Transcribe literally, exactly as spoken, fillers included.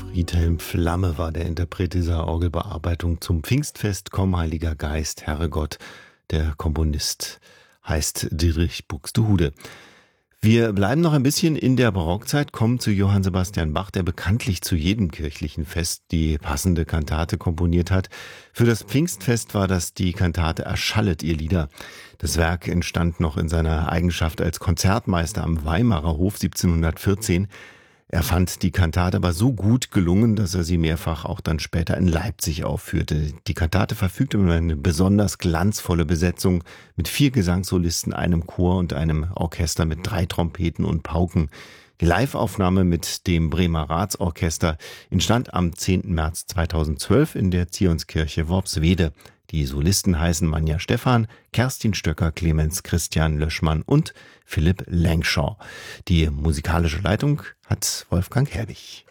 Friedhelm Flamme war der Interpret dieser Orgelbearbeitung zum Pfingstfest. Komm, Heiliger Geist, Herrgott. Der Komponist heißt Dietrich Buxtehude. Wir bleiben noch ein bisschen in der Barockzeit, kommen zu Johann Sebastian Bach, der bekanntlich zu jedem kirchlichen Fest die passende Kantate komponiert hat. Für das Pfingstfest war das die Kantate Erschallet ihr Lieder. Das Werk entstand noch in seiner Eigenschaft als Konzertmeister am Weimarer Hof siebzehnhundertvierzehn. Er fand die Kantate aber so gut gelungen, dass er sie mehrfach auch dann später in Leipzig aufführte. Die Kantate verfügte über eine besonders glanzvolle Besetzung mit vier Gesangssolisten, einem Chor und einem Orchester mit drei Trompeten und Pauken. Die Liveaufnahme mit dem Bremer Ratsorchester entstand am zehnten März zweitausendzwölf in der Zionskirche Worpswede. Die Solisten heißen Manja Stephan, Kerstin Stöcker, Clemens Christian Löschmann und Philipp Langshaw. Die musikalische Leitung hat Wolfgang Herbig.